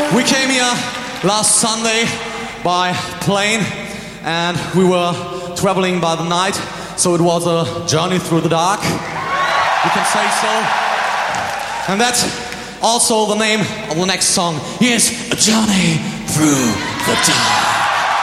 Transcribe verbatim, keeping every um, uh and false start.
We came here last Sunday by plane and we were traveling by the night, so it was a journey through the dark, you can say so. And that's also the name of the next song. Here's A Journey Through the Dark.